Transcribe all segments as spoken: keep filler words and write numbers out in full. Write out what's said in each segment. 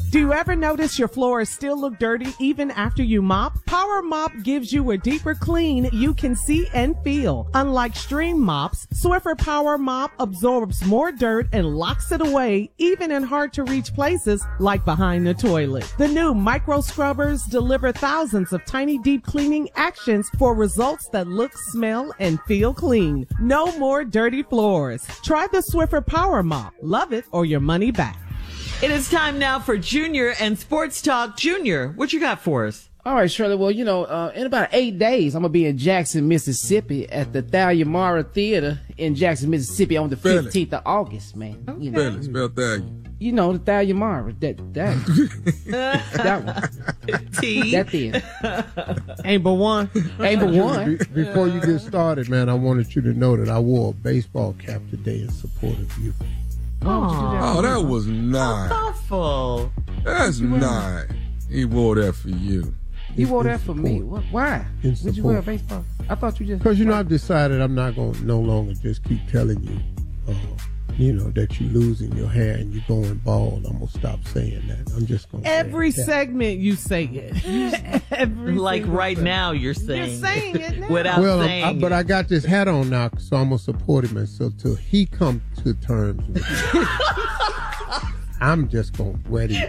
Do you ever notice your floors still look dirty even after you mop? Power Mop gives you a deeper clean you can see and feel. Unlike stream mops, Swiffer Power Mop absorbs more dirt and locks it away even in hard-to-reach places like behind the toilet. The new micro scrubbers deliver thousands of tiny deep cleaning actions for results that look, smell, and feel clean. No more dirty floors. Try the Swiffer Power Mop. Love it or your money back. It is time now for Junior and Sports Talk. Junior, what you got for us? All right, Shirley. Well, you know, uh, in about eight days, I'm going to be in Jackson, Mississippi at the Thalia Mara Theater in Jackson, Mississippi on the fifteenth of August, man. Okay. You know, Spell Thalia. You know, the Thalia Mara. That, that, that one. T. That theater. Ain't but one. Ain't but one. Be- before you get started, man, I wanted you to know that I wore a baseball cap today in support of you. Aww. Oh, that was nice. Thoughtful. That's nice. He wore that for you. You wore In that for me. What, why? In Did you wear a support. baseball? I thought you just. Because, you know, I've decided I'm not going to no longer just keep telling you, uh, you know, that you're losing your hair and you're going bald. I'm going to stop saying that. I'm just going to Every say it. segment you say it. Every Like single right thing. now you're saying. You're saying it now. Without Well, saying I, but it. I got this hat on now, so I'm going to support him. And so till he come to terms with it, I'm just going to wear these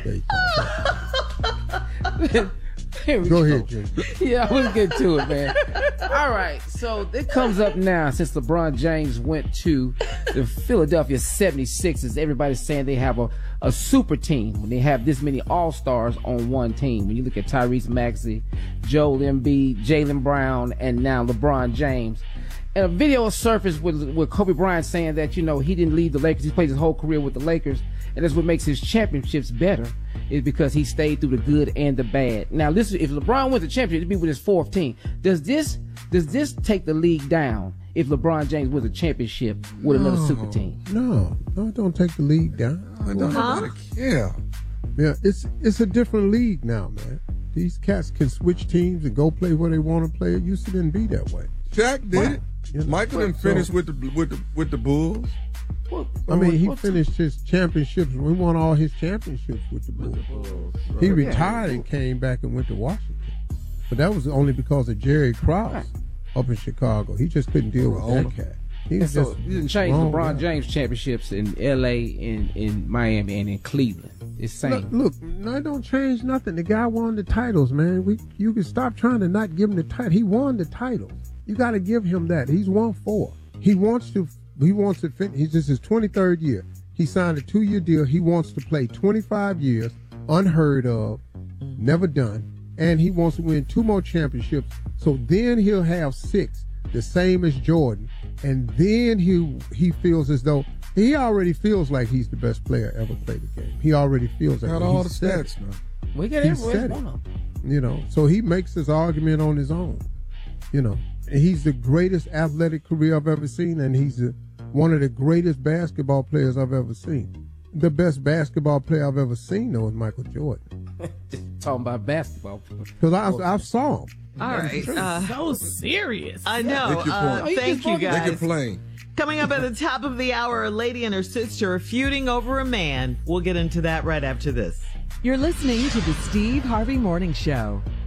baseball. Here we Go ahead, Junior. Yeah, let's get to it, man. All right, so it comes up now since LeBron James went to the Philadelphia seventy-sixers. Everybody's saying they have a, a super team when they have this many all-stars on one team. When you look at Tyrese Maxey, Joel Embiid, Jaylen Brown, and now LeBron James. And a video surfaced with, with Kobe Bryant saying that, you know, he didn't leave the Lakers. He played his whole career with the Lakers. And that's what makes his championships better, is because he stayed through the good and the bad. Now, listen, if LeBron wins the championship, it'd be with his fourth team. Does this does this take the league down if LeBron James wins a championship with No, another super team? No, no, it don't take the league down. I don't Huh? care. Yeah, it's it's a different league now, man. These cats can switch teams and go play where they want to play. It used to didn't be that way. Shaq did it. You know, Michael didn't so- finish with the with the with the Bulls. What, I mean, he what- finished his championships. We won all his championships with the Bulls. He retired and came back and went to Washington. But that was only because of Jerry Krause Right. up in Chicago. He just couldn't deal with Owner. that cat. He And was so just you didn't change wrong LeBron guy. James championships in L A, in, in Miami, and in Cleveland. It's same. Look, look, no, it don't change nothing. The guy won the titles, man. We, you can stop trying to not give him the title. He won the titles. You got to give him that. He's won four. He wants to. He wants to finish. He's just his twenty-third year. He signed a two-year deal. He wants to play twenty-five years, unheard of, never done, and he wants to win two more championships. So then he'll have six, the same as Jordan, and then he he feels as though he already feels like he's the best player ever played the game. He already feels like Got it. all He the said it. stats now. we got He everywhere. said One it. of them. You know, so he makes his argument on his own. You know, and he's the greatest athletic career I've ever seen, and he's the, one of the greatest basketball players I've ever seen. The best basketball player I've ever seen, though, is Michael Jordan. Talking about basketball. Because I, I saw him. All right. Uh, So serious. I know. Make your Uh, point. thank you, Make it guys. plain. Coming up at the top of the hour, a lady and her sister are feuding over a man. We'll get into that right after this. You're listening to the Steve Harvey Morning Show.